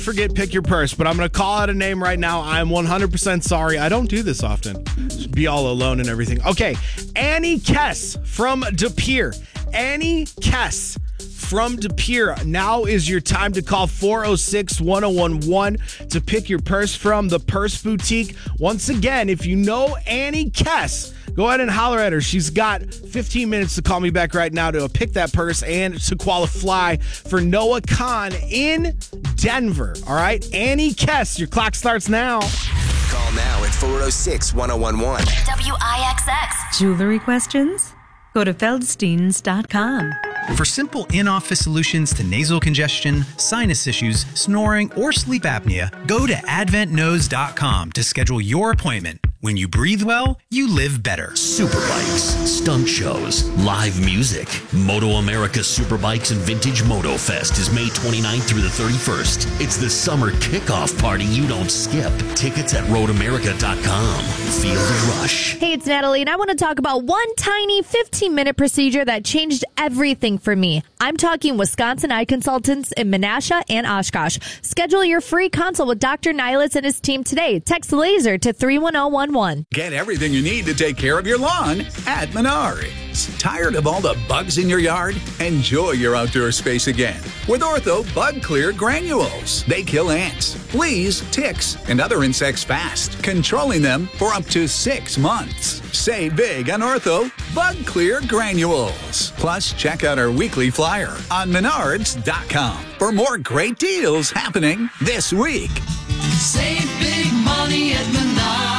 Forget pick your purse, but I'm going to call out a name right now. I'm 100% sorry. I don't do this often. Just be all alone and everything. Okay, Annie Kess from De Pere. Annie Kess from De Pere. Now is your time to call 406-1011 to pick your purse from the Purse Boutique. Once again, if you know Annie Kess, go ahead and holler at her. She's got 15 minutes to call me back right now to pick that purse and to qualify for Noah Khan in Denver. All right, Annie Kess, your clock starts now. Call now at 406-1011. WIXX. Jewelry questions? Go to Feldsteins.com. For simple in-office solutions to nasal congestion, sinus issues, snoring, or sleep apnea, go to AdventNose.com to schedule your appointment. When you breathe well, you live better. Superbikes, stunt shows, live music. Moto America Superbikes and Vintage Moto Fest is May 29th through the 31st. It's the summer kickoff party you don't skip. Tickets at roadamerica.com. Feel the rush. Hey, it's Natalie, and I want to talk about one tiny 15-minute procedure that changed everything for me. I'm talking Wisconsin Eye Consultants in Menasha and Oshkosh. Schedule your free consult with Dr. Nilitz and his team today. Text LASER to 31011. Get everything you need to take care of your lawn at Menards. Tired of all the bugs in your yard? Enjoy your outdoor space again with Ortho Bug Clear Granules. They kill ants, fleas, ticks, and other insects fast, controlling them for up to 6 months. Save big on Ortho Bug Clear Granules. Plus, check out our weekly flyer on Menards.com for more great deals happening this week. Save big money at Menards.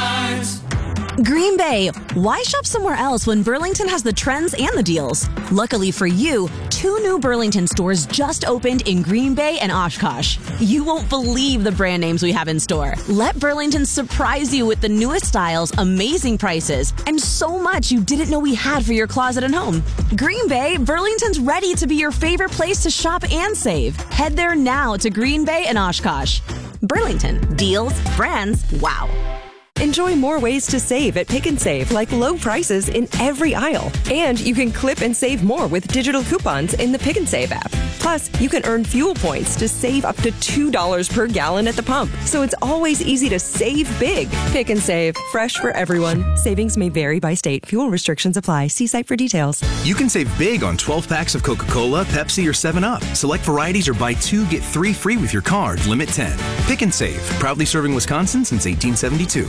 Green Bay. Why shop somewhere else when Burlington has the trends and the deals? Luckily for you, 2 new Burlington stores just opened in Green Bay and Oshkosh. You won't believe the brand names we have in store. Let Burlington surprise you with the newest styles, amazing prices, and so much you didn't know we had for your closet and home. Green Bay, Burlington's ready to be your favorite place to shop and save. Head there now to Green Bay and Oshkosh. Burlington. Deals, brands, wow. Enjoy more ways to save at Pick and Save, like low prices in every aisle. And you can clip and save more with digital coupons in the Pick and Save app. Plus, you can earn fuel points to save up to $2 per gallon at the pump. So it's always easy to save big. Pick and Save, fresh for everyone. Savings may vary by state. Fuel restrictions apply. See site for details. You can save big on 12 packs of Coca-Cola, Pepsi, or 7-Up. Select varieties or buy 2, get 3 free with your card. Limit 10. Pick and Save, proudly serving Wisconsin since 1872.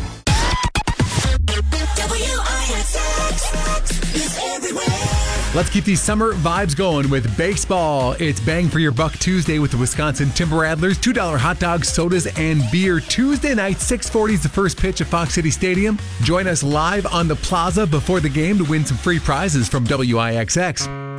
Let's keep these summer vibes going with baseball. It's Bang for Your Buck Tuesday with the Wisconsin Timber Rattlers. $2 hot dogs, sodas, and beer. Tuesday night, 6:40 is the first pitch at Fox City Stadium. Join us live on the plaza before the game to win some free prizes from WIXX.